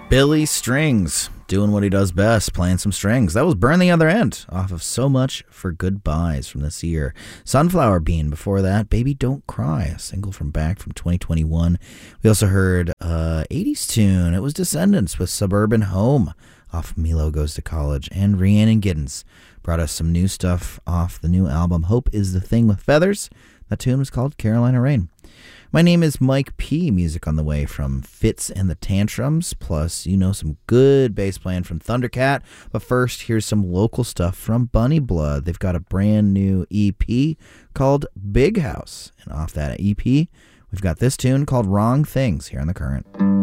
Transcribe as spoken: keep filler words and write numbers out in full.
Billy Strings, doing what he does best, playing some strings. That was Burn the Other End, off of So Much for Goodbyes from this year. Sunflower Bean, before that, Baby Don't Cry, a single from back from twenty twenty-one. We also heard uh eighties tune. It was Descendants with Suburban Home, off Milo Goes to College. And Rhiannon Giddens brought us some new stuff off the new album, Hope is the Thing with Feathers. That tune was called Carolina Rain. My name is Mike P. Music on the way from Fitz and the Tantrums, plus, you know, some good bass playing from Thundercat. But first, here's some local stuff from Bunny Blood. They've got a brand new E P called Big House. And off that E P, we've got this tune called Wrong Things here on The Current.